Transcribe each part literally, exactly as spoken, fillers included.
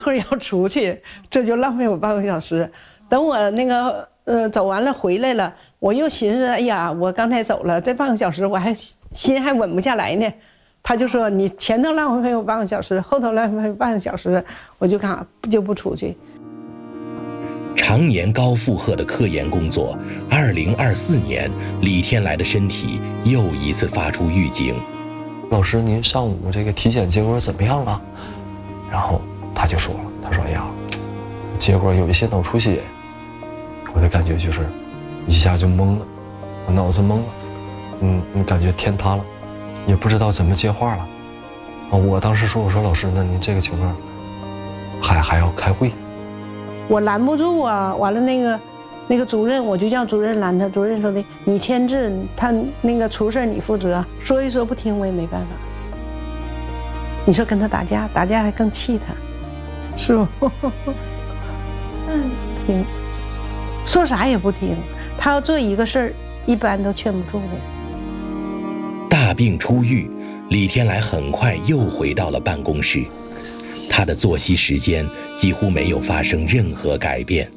会儿要出去，这就浪费我半个小时。等我那个呃走完了回来了，我又寻思，哎呀，我刚才走了这半个小时，我还心还稳不下来呢。他就说你前头浪费我半个小时，后头浪费半个小时，我就看就不出去。 常年高负荷的科研工作，二零二四年，李天来的身体又一次发出预警。 老师，您上午这个体检结果怎么样了？然后他就说了，他说：“哎呀，结果有一些脑出血。”我的感觉就是一下就懵了，我脑子懵了，嗯，感觉天塌了，也不知道怎么接话了。啊，我当时说：“我说老师，那您这个情况还还要开会？” 我拦不住啊！完了，那个那个主任，我就叫主任拦他。主任说的，你签字，他那个出事你负责。说一说不听，我也没办法。你说跟他打架，打架还更气他，是不？嗯，听，说啥也不听。他要做一个事儿，一般都劝不住的。 大病初愈，李天来很快又回到了办公室。他的作息时间几乎没有发生任何改变。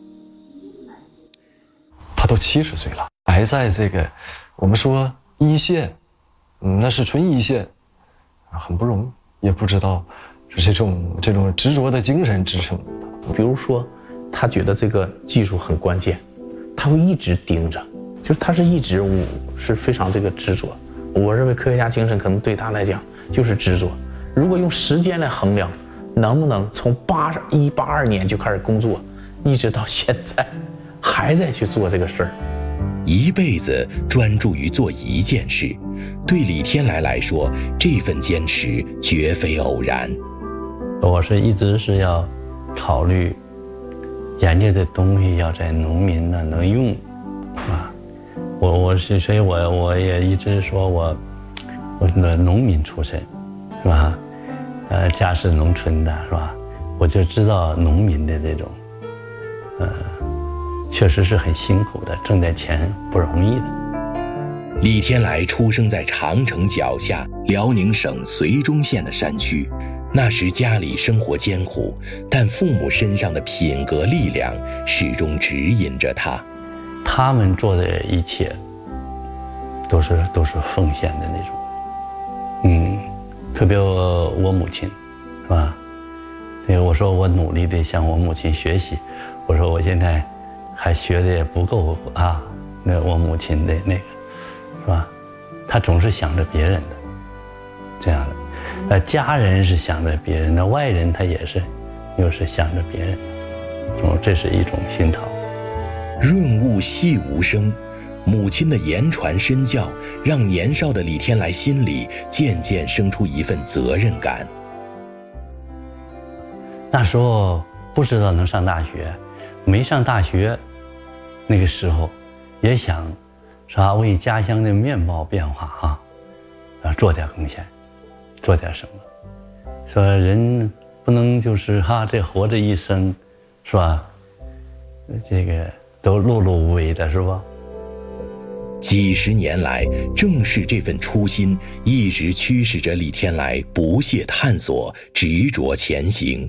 他都七十岁了，还在这个我们说一线，嗯，那是纯一线，很不容易，也不知道是这种这种执着的精神支撑的。 比如说，他觉得这个技术很关键，他会一直盯着，就是他是一直我是非常这个执着。我认为科学家精神可能对他来讲就是执着。如果用时间来衡量，能不能从八一八二年就开始工作，一直到现在，还在去做这个事儿？ 一辈子专注于做一件事，对李天来来说，这份坚持绝非偶然。 我是一直是要考虑研究的东西要在农民那能用，啊，我我是所以我我也一直说我我是农民出身，是吧？呃，家是农村的，是吧？我就知道农民的这种，呃，确实是很辛苦的，挣点钱不容易的。 李天来出生在长城脚下辽宁省绥中县的山区，那时家里生活艰苦，但父母身上的品格力量始终指引着他。 他们做的一切，都是都是奉献的那种，嗯。特别我我母亲，是吧？对，我说我努力的向我母亲学习，我说我现在还学的也不够啊，那我母亲的那个，是吧？她总是想着别人的，这样的，呃，家人是想着别人的，外人他也是，又是想着别人的，哦，这是一种熏陶。 润物细无声。母亲的言传身教，让年少的李天来心里渐渐生出一份责任感。 那时候不知道能上大学，没上大学，那个时候也想，是吧？为家乡的面貌变化啊，啊，做点贡献，做点什么。说人不能就是哈，这活着一生，是吧？这个都碌碌无为的，是吧？ 几十年来，正是这份初心一直驱使着李天来不懈探索、执着前行。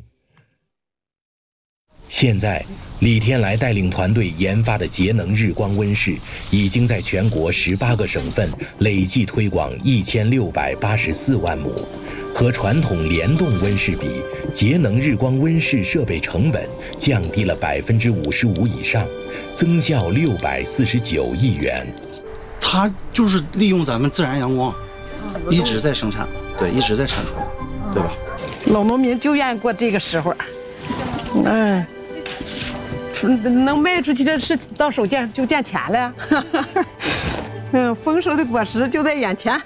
现在，李天来带领团队研发的节能日光温室，已经在全国十八个省份累计推广一千六百八十四万亩。和传统联动温室比，节能日光温室设备成本降低了百分之五十五以上，增效六百四十九亿元。 它就是利用咱们自然阳光，一直在生产，对，一直在产出，对吧？ 老农民就愿意过这个时候，嗯，能卖出去这是到手见就见钱了，嗯，丰收的果实就在眼前。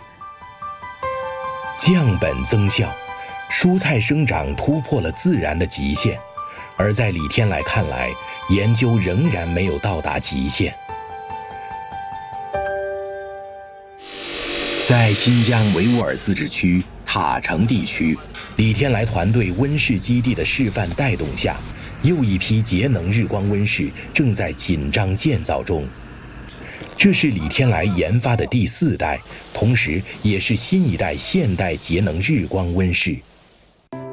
降本增效，蔬菜生长突破了自然的极限，而在李天来看来，研究仍然没有到达极限。在新疆维吾尔自治区塔城地区，李天来团队温室基地的示范带动下，又一批节能日光温室正在紧张建造中。这是李天来研发的第四代，同时也是新一代现代节能日光温室。